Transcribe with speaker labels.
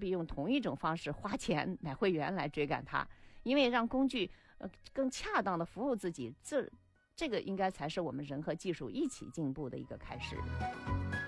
Speaker 1: 必用同一种方式花钱买会员来追赶它，因为让工具更恰当的服务自己，这个应该才是我们人和技术一起进步的一个开始。